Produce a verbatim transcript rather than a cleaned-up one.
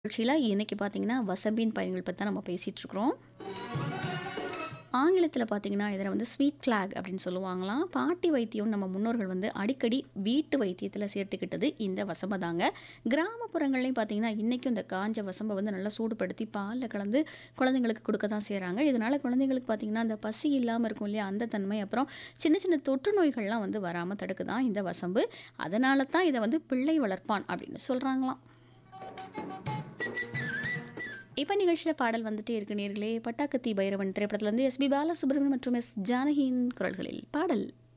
நிகழ்ச்சியில இன்னைக்கு பார்த்தீங்கன்னா, வசம்பின் பயன்கள் பத்தி தான் நம்ம பேசிட்டு இருக்கிறோம். ஆங்கிலத்தில பார்த்தீங்கன்னா, இதில வந்து ஸ்வீட் ஃபிளாக் அப்படின்னு சொல்லுவாங்களாம். பாட்டி வைத்தியம் நம்ம முன்னோர்கள் வந்து அடிக்கடி வீட்டு வைத்தியத்தில சேர்த்துக்கிட்டது இந்த வசம்ப தாங்க. கிராமப்புறங்கள்லயும் பார்த்தீங்கன்னா, இன்னைக்கும் இந்த காஞ்ச வசம்ப வந்து நல்லா சூடுபடுத்தி பால்ல கலந்து குழந்தைங்களுக்கு குடுக்க தான் செய்றாங்க. இதனால குழந்தைங்களுக்கு பார்த்தீங்கன்னா, அந்த பசி இல்லாம இருக்கும் இல்லையா? அந்த தன்மை அப்புறம் சின்ன சின்ன தொற்று நோய்கள்லாம் வந்து வராம தடுக்குதாம் இந்த வசம்பு. அதனால தான் இத வந்து பிள்ளை வளர்ப்பான் அப்படின்னு சொல்றாங்களாம். இப்ப நிகழ்ச்சியில பாடல் வந்துட்டே இருக்கு நேர்களே. பட்டாக்கத்தி பைரவன் திரைப்படத்திலிருந்து எஸ்பி பாலசுப்ரமணியன் மற்றும் எஸ் ஜானகியின் குரல்களில் பாடல்.